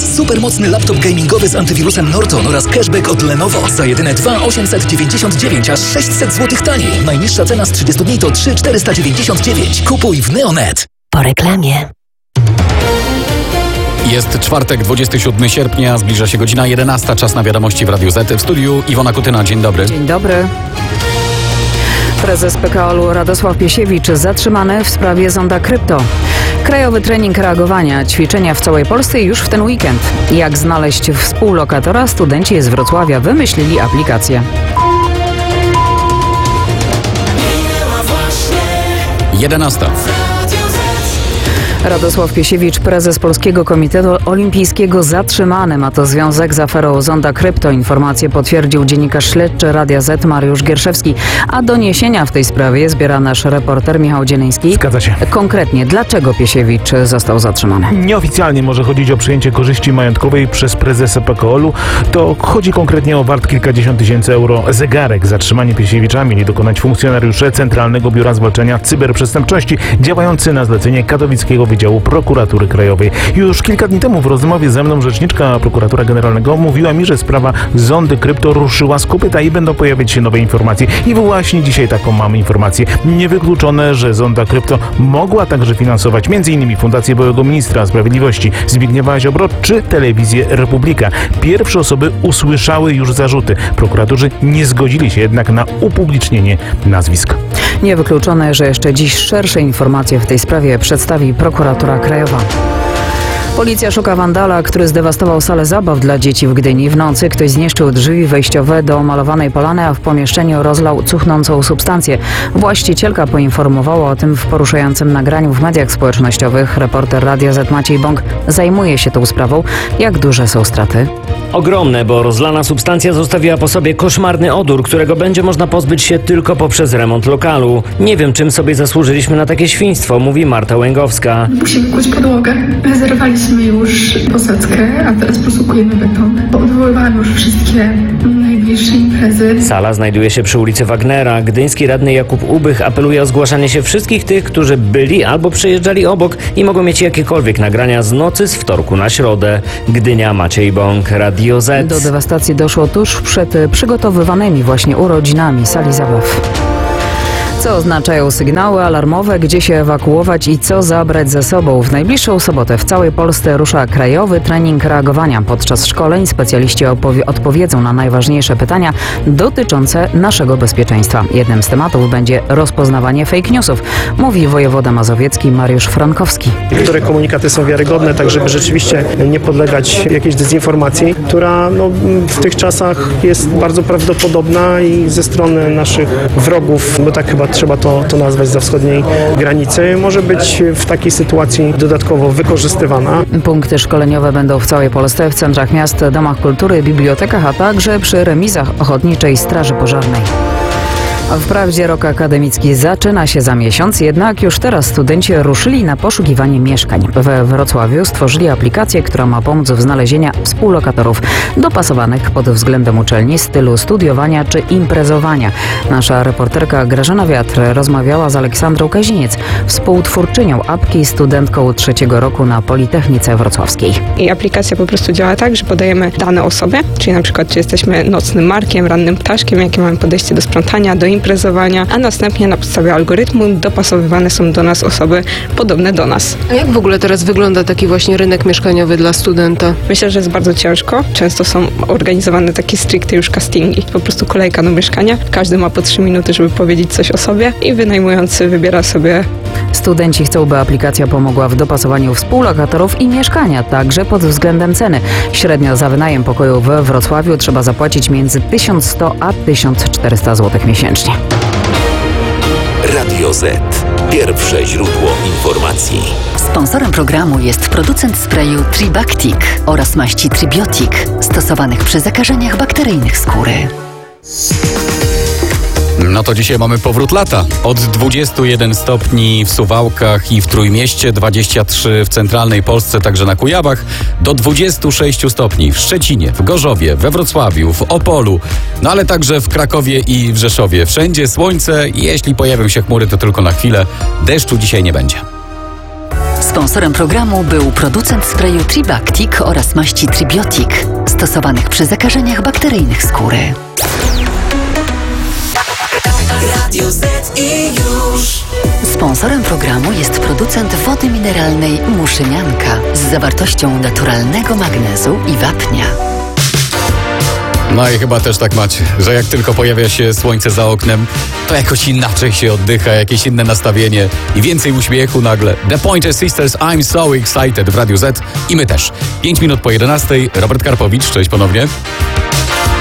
Teraz supermocny laptop gamingowy z antywirusem Norton oraz cashback od Lenovo. Za jedyne 2,899, aż 600 zł taniej. Najniższa cena z 30 dni to 3,499. Kupuj w Neonet. Po reklamie. Jest czwartek, 27 sierpnia, zbliża się godzina 11, czas na wiadomości w Radiu Z. W studiu Iwona Kutyna, dzień dobry. Dzień dobry. Prezes PKOL-u Radosław Piesiewicz zatrzymany w sprawie zonda krypto. Krajowy trening reagowania, ćwiczenia w całej Polsce już w ten weekend. Jak znaleźć współlokatora? Studenci z Wrocławia wymyślili aplikację. 11. Radosław Piesiewicz, prezes Polskiego Komitetu Olimpijskiego, zatrzymany. Ma to związek z aferą zonda krypto. Informację potwierdził dziennikarz śledczy Radia Z Mariusz Gierszewski. A doniesienia w tej sprawie zbiera nasz reporter Michał Dzieleński. Zgadza się. Konkretnie, dlaczego Piesiewicz został zatrzymany? Nieoficjalnie może chodzić o przyjęcie korzyści majątkowej przez prezesa PKOL-u. To chodzi konkretnie o wart kilkadziesiąt tysięcy euro zegarek. Zatrzymanie Piesiewicza mieli dokonać funkcjonariusze Centralnego Biura Zwalczania Cyberprzestępczości działający na zlecenie Katowickiego Wydziału Prokuratury Krajowej. Już kilka dni temu w rozmowie ze mną rzeczniczka Prokuratora Generalnego mówiła mi, że sprawa zondy krypto ruszyła z kopyta i będą pojawiać się nowe informacje. I właśnie dzisiaj taką mamy informację. Niewykluczone, że zonda krypto mogła także finansować m.in. Fundację byłego ministra sprawiedliwości Zbigniewa Ziobro czy Telewizję Republika. Pierwsze osoby usłyszały już zarzuty. Prokuratorzy nie zgodzili się jednak na upublicznienie nazwisk. Niewykluczone, że jeszcze dziś szersze informacje w tej sprawie przedstawi Prokuratura Krajowa. Policja szuka wandala, który zdewastował salę zabaw dla dzieci w Gdyni. W nocy ktoś zniszczył drzwi wejściowe do malowanej polany, a w pomieszczeniu rozlał cuchnącą substancję. Właścicielka poinformowała o tym w poruszającym nagraniu w mediach społecznościowych. Reporter Radia Z Maciej Bąk zajmuje się tą sprawą. Jak duże są straty? Ogromne, bo rozlana substancja zostawiła po sobie koszmarny odór, którego będzie można pozbyć się tylko poprzez remont lokalu. Nie wiem, czym sobie zasłużyliśmy na takie świństwo, mówi Marta Łęgowska. Musimy kuć podłogę. Zerwaliśmy już posadzkę, a teraz posługujemy beton. Odwoływałam już wszystkie najbliższe imprezy. Sala znajduje się przy ulicy Wagnera. Gdyński radny Jakub Ubych apeluje o zgłaszanie się wszystkich tych, którzy byli albo przejeżdżali obok i mogą mieć jakiekolwiek nagrania z nocy z wtorku na środę. Gdynia, Maciej Bąk, Radio Z. Do dewastacji doszło tuż przed przygotowywanymi właśnie urodzinami sali zabaw. Co oznaczają sygnały alarmowe, gdzie się ewakuować i co zabrać ze sobą? W najbliższą sobotę w całej Polsce rusza krajowy trening reagowania. Podczas szkoleń specjaliści odpowiedzą na najważniejsze pytania dotyczące naszego bezpieczeństwa. Jednym z tematów będzie rozpoznawanie fake newsów, mówi wojewoda mazowiecki Mariusz Frankowski. Niektóre komunikaty są wiarygodne, tak żeby rzeczywiście nie podlegać jakiejś dezinformacji, która w tych czasach jest bardzo prawdopodobna i ze strony naszych wrogów, bo tak chyba trzeba to nazwać za wschodniej granicy, może być w takiej sytuacji dodatkowo wykorzystywana. Punkty szkoleniowe będą w całej Polsce, w centrach miast, domach kultury, bibliotekach, a także przy remizach Ochotniczej Straży Pożarnej. Wprawdzie rok akademicki zaczyna się za miesiąc, jednak już teraz studenci ruszyli na poszukiwanie mieszkań. We Wrocławiu stworzyli aplikację, która ma pomóc w znalezieniu współlokatorów dopasowanych pod względem uczelni, stylu studiowania czy imprezowania. Nasza reporterka Grażyna Wiatr rozmawiała z Aleksandrą Kaziniec, współtwórczynią apki, studentką 3. roku na Politechnice Wrocławskiej. I aplikacja po prostu działa tak, że podajemy dane o sobie, czyli na przykład czy jesteśmy nocnym markiem, rannym ptaszkiem, jakie mamy podejście do sprzątania, do imprezowania, a następnie na podstawie algorytmu dopasowywane są do nas osoby podobne do nas. A jak w ogóle teraz wygląda taki właśnie rynek mieszkaniowy dla studenta? Myślę, że jest bardzo ciężko. Często są organizowane takie stricte już castingi. Po prostu kolejka do mieszkania. Każdy ma po 3 minuty, żeby powiedzieć coś o sobie i wynajmujący wybiera sobie. Studenci chcą, by aplikacja pomogła w dopasowaniu współlokatorów i mieszkania, także pod względem ceny. Średnio za wynajem pokoju we Wrocławiu trzeba zapłacić między 1100 a 1400 zł miesięcznie. Radio Z. Pierwsze źródło informacji. Sponsorem programu jest producent sprayu Tribactic oraz maści Tribiotic, stosowanych przy zakażeniach bakteryjnych skóry. No to dzisiaj mamy powrót lata. Od 21 stopni w Suwałkach i w Trójmieście, 23 w centralnej Polsce, także na Kujawach, do 26 stopni w Szczecinie, w Gorzowie, we Wrocławiu, w Opolu, no ale także w Krakowie i w Rzeszowie. Wszędzie słońce i jeśli pojawią się chmury, to tylko na chwilę. Deszczu dzisiaj nie będzie. Sponsorem programu był producent sprayu Tribactic oraz maści Tribiotic, stosowanych przy zakażeniach bakteryjnych skóry. Radio Z i już. Sponsorem programu jest producent wody mineralnej Muszynianka z zawartością naturalnego magnezu i wapnia. No i chyba też tak macie, że jak tylko pojawia się słońce za oknem, to jakoś inaczej się oddycha, jakieś inne nastawienie i więcej uśmiechu nagle. The Pointer Sisters, I'm so excited w Radiu Z i my też. 5 minut po 11, Robert Karpowicz, cześć ponownie.